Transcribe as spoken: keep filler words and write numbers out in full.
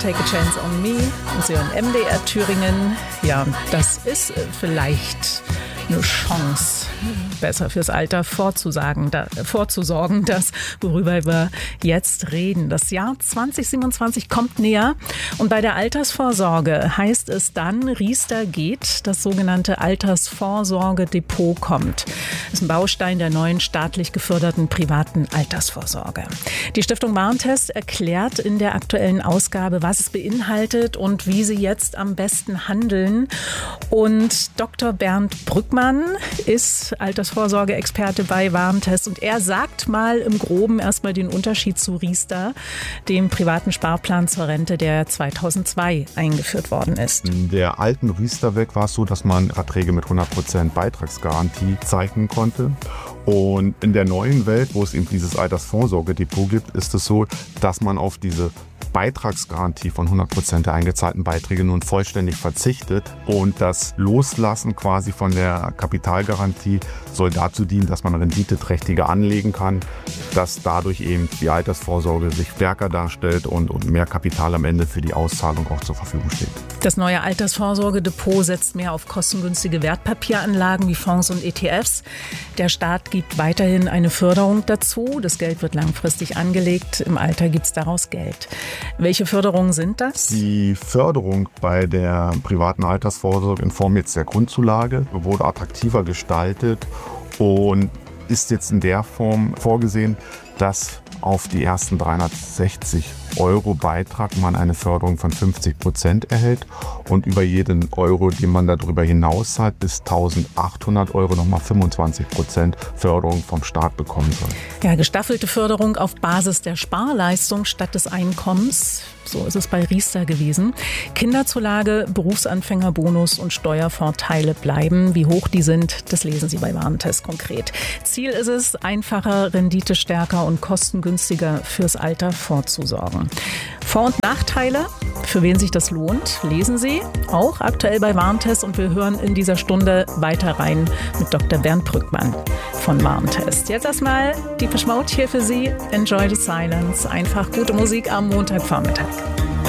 Take a Chance on Me und Sie hören M D R Thüringen. Ja, das ist vielleicht eine Chance, besser fürs Alter vorzusagen, da, vorzusorgen, das, worüber wir jetzt reden. Das Jahr zwanzig siebenundzwanzig kommt näher und bei der Altersvorsorge heißt es dann, Riester geht, das sogenannte Altersvorsorgedepot kommt. Das ist ein Baustein der neuen staatlich geförderten privaten Altersvorsorge. Die Stiftung Warentest erklärt in der aktuellen Ausgabe, was es beinhaltet und wie sie jetzt am besten handeln. Und Doktor Bernd Brückmann ist Altersvorsorge-Experte bei Warentest und er sagt mal im Groben erstmal den Unterschied zu Riester, dem privaten Sparplan zur Rente, der zweitausendzwei eingeführt worden ist. In der alten Riester-Weg war es so, dass man Verträge mit hundert Prozent Beitragsgarantie zeichnen konnte. Und in der neuen Welt, wo es eben dieses Altersvorsorgedepot gibt, ist es so, dass man auf diese Beitragsgarantie von hundert Prozent der eingezahlten Beiträge nun vollständig verzichtet und das Loslassen quasi von der Kapitalgarantie soll dazu dienen, dass man renditeträchtiger anlegen kann, dass dadurch eben die Altersvorsorge sich stärker darstellt und, und mehr Kapital am Ende für die Auszahlung auch zur Verfügung steht. Das neue Altersvorsorgedepot setzt mehr auf kostengünstige Wertpapieranlagen wie Fonds und E T Fs. Der Staat gibt weiterhin eine Förderung dazu. Das Geld wird langfristig angelegt. Im Alter gibt es daraus Geld. Welche Förderungen sind das? Die Förderung bei der privaten Altersvorsorge in Form jetzt der Grundzulage wurde attraktiver gestaltet und ist jetzt in der Form vorgesehen, dass auf die ersten dreihundertsechzig Euro Beitrag man eine Förderung von fünfzig Prozent erhält und über jeden Euro, den man darüber hinaus hat, bis eintausendachthundert Euro nochmal fünfundzwanzig Prozent Förderung vom Staat bekommen soll. Ja, gestaffelte Förderung auf Basis der Sparleistung statt des Einkommens. So ist es bei Riester gewesen. Kinderzulage, Berufsanfängerbonus und Steuervorteile bleiben. Wie hoch die sind, das lesen Sie bei Warentest konkret. Ziel ist es, einfacher, renditestärker und kostengünstiger fürs Alter vorzusorgen. Vor- und Nachteile, für wen sich das lohnt, lesen Sie auch aktuell bei Warentest und wir hören in dieser Stunde weiter rein mit Doktor Bernd Brückmann von Warentest. Jetzt erstmal die Mode hier für Sie. Enjoy the Silence. Einfach gute Musik am Montagvormittag.